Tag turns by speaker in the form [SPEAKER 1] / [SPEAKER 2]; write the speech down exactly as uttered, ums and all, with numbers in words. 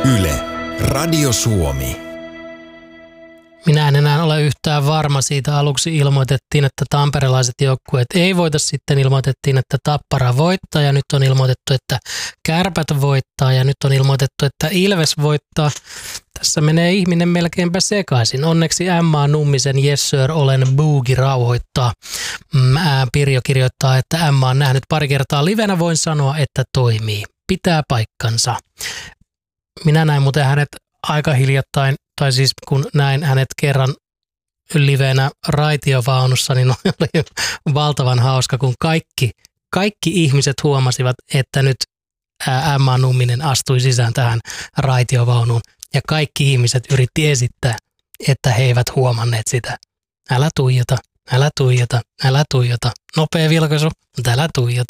[SPEAKER 1] Yle, Radio Suomi.
[SPEAKER 2] Minä en enää ole yhtään varma siitä. Aluksi ilmoitettiin, että tamperelaiset joukkueet ei voita. Sitten ilmoitettiin, että Tappara voittaa ja nyt on ilmoitettu, että Kärpät voittaa ja nyt on ilmoitettu, että Ilves voittaa. Tässä menee ihminen melkeinpä sekaisin. Onneksi M A Nummisen Yes Sir Olen Boogie rauhoittaa. Pirjo kirjoittaa, että M A on nähnyt pari kertaa livenä. Voin sanoa, että toimii. Pitää paikkansa. Minä näin muuten hänet aika hiljattain, tai siis kun näin hänet kerran livenä raitiovaunussa, niin oli valtavan hauska, kun kaikki, kaikki ihmiset huomasivat, että nyt M A Numminen astui sisään tähän raitiovaunuun. Ja kaikki ihmiset yritti esittää, että he eivät huomanneet sitä. Älä tuijota, älä tuijota, älä tuijota. Nopea vilkaisu, mutta älä tuijota.